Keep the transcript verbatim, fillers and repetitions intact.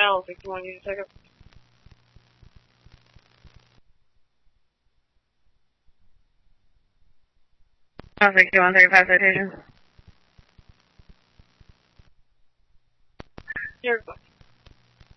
L sixty-one, you take it. L sixty-one, thirty-five citation. You're good.